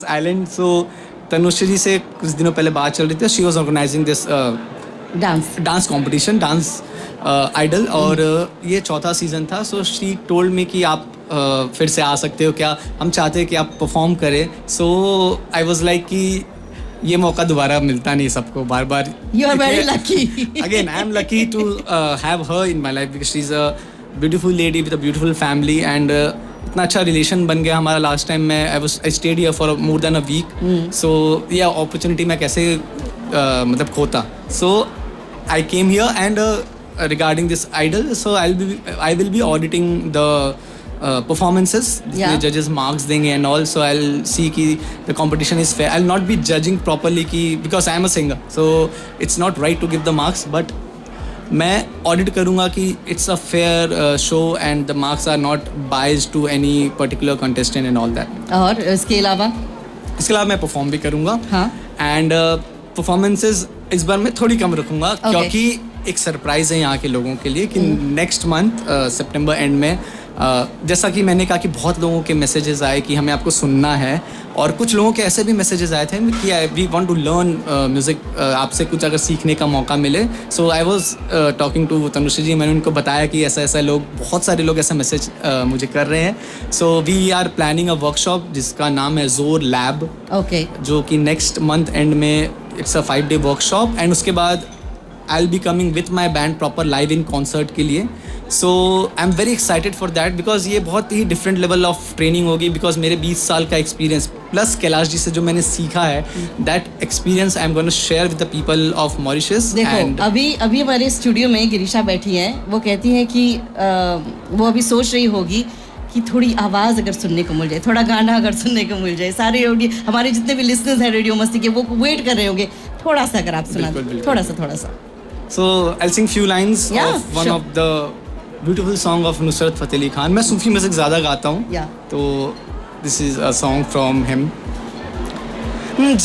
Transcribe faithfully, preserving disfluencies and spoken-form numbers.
Island. सो तनुश्री जी से कुछ दिनों पहले बात चल रही थी. She was organising this dance dance competition, dance idol, और uh, ये चौथा सीज़न था. सो शी टोल्ड मी कि आप uh, फिर से आ सकते हो क्या, हम चाहते हैं कि आप परफॉर्म करें. सो आई वॉज लाइक कि ये मौका दोबारा मिलता नहीं सबको बार बार. You are very lucky. Again I am lucky to have her in my life because she is a beautiful lady with a beautiful family. And इतना अच्छा रिलेशन बन गया हमारा. लास्ट टाइम मैं I was I stayed here for more than a week. सो ये opportunity मैं कैसे uh, मतलब खोता. सो आई came here and regarding this idol, so I will B I will be auditing the performances. Yeah. जजेस marks देंगे and all. So I will see कि the competition is fair. I will not be judging properly कि because I am a singer, so it's not right to give the marks. But मैं audit करूँगा कि it's a fair show and the marks are not biased to any particular contestant and all that. और इसके अलावा इसके अलावा मैं perform भी करूँगा. हाँ. एंड परफॉर्मेंसेज इस बार मैं थोड़ी कम रखूँगा. Okay. क्योंकि एक सरप्राइज़ है यहाँ के लोगों के लिए कि नेक्स्ट मंथ सितंबर एंड में uh, जैसा कि मैंने कहा कि बहुत लोगों के मैसेजेस आए कि हमें आपको सुनना है, और कुछ लोगों के ऐसे भी मैसेजेस आए थे कि we want to learn music, आपसे कुछ अगर सीखने का मौका मिले. सो I was talking to Tanushree जी. मैंने उनको बताया कि ऐसा ऐसा लोग, बहुत सारे लोग ऐसा मैसेज uh, मुझे कर रहे हैं. So we are planning a workshop जिसका नाम है जोर लैब, ओके जो कि नेक्स्ट मंथ एंड में it's a five day workshop. And उसके बाद I will be coming with my band proper live in concert के लिए. सो I am very excited for that because ये बहुत ही डिफरेंट लेवल ऑफ ट्रेनिंग होगी. Because मेरे बीस साल का एक्सपीरियंस प्लस कैलाश जी से जो मैंने सीखा है, that experience I am going to share with the people of Mauritius. देखो अभी अभी हमारे स्टूडियो में गिरीशा बैठी है. वो कहती है कि आ, वो अभी सोच रही होगी कि थोड़ी आवाज़ अगर सुनने को मिल जाए, थोड़ा गाना अगर सुनने को मिल जाए. सारे ऑडियो हमारे जितने भी लिसनर्स हैं रेडियो मस्ती के, वो वेट कर रहे होंगे थोड़ा सा अगर आप सुना दें, थोड़ा सा थोड़ा सा. So I'll sing few lines Yeah, of one sure. of the beautiful song of Nusrat Fateh Ali Khan. मैं सूफी म्यूजिक ज़्यादा गाता हूँ. Yeah. तो this is a song from him.